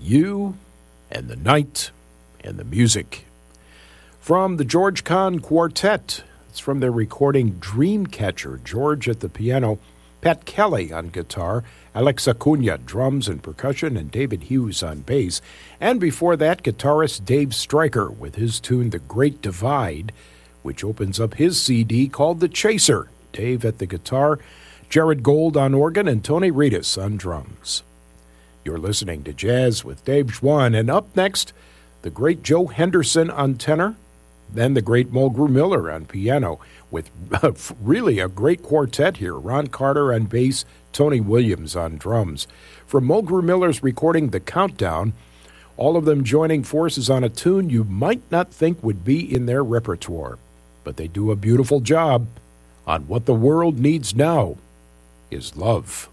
You and the Night and the Music. From the George Kahn Quartet, it's from their recording Dreamcatcher. George at the piano, Pat Kelly on guitar, Alex Acuna, drums and percussion, and David Hughes on bass. And before that, guitarist Dave Stryker with his tune The Great Divide, which opens up his CD called The Chaser. Dave at the guitar, Jared Gold on organ, and Tony Reedus on drums. You're listening to Jazz with Dave Schwann, and up next, the great Joe Henderson on tenor, then the great Mulgrew Miller on piano, with really a great quartet here. Ron Carter on bass, Tony Williams on drums. From Mulgrew Miller's recording The Countdown, all of them joining forces on a tune you might not think would be in their repertoire. But they do a beautiful job on What the World Needs Now is Love.